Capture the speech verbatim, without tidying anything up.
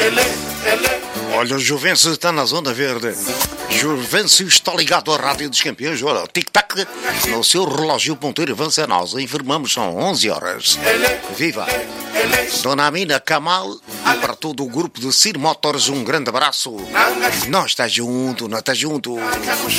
Olha, o Juvencio está na zona verde. Juvencio está ligado à Rádio dos Campeões. Olha, tic-tac no seu relógio ponteiro avança. Nós informamos, são onze horas. Viva! Dona Amina Kamal e para todo o grupo de Cir Motors, um grande abraço. Nós está junto, nós está junto.